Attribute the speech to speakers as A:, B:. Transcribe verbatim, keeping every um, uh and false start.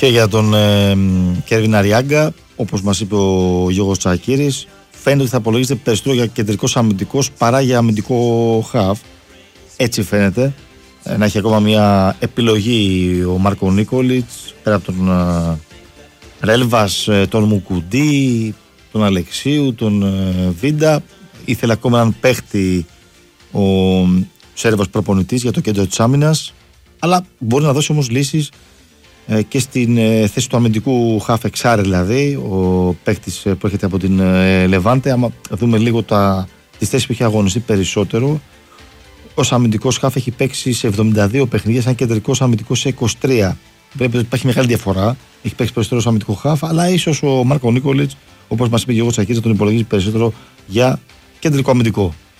A: Και για τον ε, Κέρβιν Αριάγκα, όπως μας είπε ο Γιώργος Τσακίρης, φαίνεται ότι θα απολογίζεται περισσότερο για κεντρικός αμυντικός παρά για αμυντικό χαφ. Έτσι φαίνεται. Ε, να έχει ακόμα μια επιλογή ο Μάρκο Νίκολιτς, πέρα από τον ε, Ρέλβας, ε, τον Μουκουντή, τον Αλεξίου, τον ε, Βίντα. Ήθελε ακόμα έναν παίχτη ο Σέρβος προπονητής για το κέντρο της άμυνας, αλλά μπορεί να δώσει όμως λύσεις ε, και στην ε, θέση του αμυντικού χαφ εξάρι, δηλαδή ο παίχτης ε, που έρχεται από την ε, Λεβάντε. Άμα δούμε λίγο τα, τις θέσεις που έχει αγωνιστεί περισσότερο, ως αμυντικός χαφ έχει παίξει σε εβδομήντα δύο παιχνίδια, σαν κεντρικός αμυντικός σε είκοσι τρία. Πρέπει ότι υπάρχει μεγάλη διαφορά. Έχει παίξει περισσότερο ως αμυντικό χαφ, αλλά ίσως ο Μάρκο Νίκολιτς, όπως μας είπε και ο Τσακίρης, τον υπολογίζει περισσότερο για κεντρικό αμυντικό.